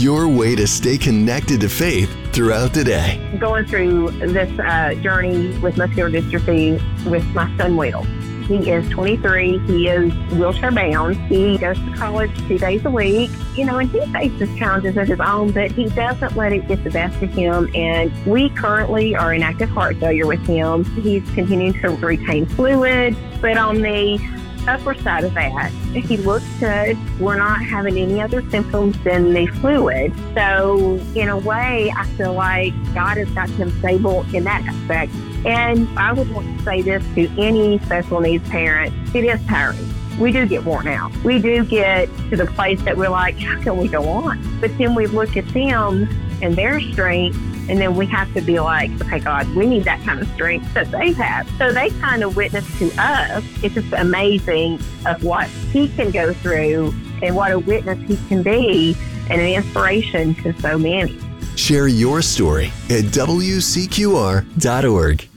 your way to stay connected to faith throughout the day. Going through this journey with muscular dystrophy with my son, Will. He is 23. He is wheelchair bound. He goes to college 2 days a week, and he faces challenges of his own, but he doesn't let it get the best of him. And we currently are in active heart failure with him. He's continuing to retain fluid, but on the upper side of that, he looks good. We're not having any other symptoms than the fluid. So in a way, I feel like God has got him stable in that aspect. And I would want to say this to any special needs parent. It is tiring. We do get worn out. We do get to the place that we're like, how can we go on? But then we look at them and their strength, and then we have to be like, okay, God, we need that kind of strength that they have. So they kind of witness to us. It's just amazing of what he can go through and what a witness he can be and an inspiration to so many. Share your story at WCQR.org.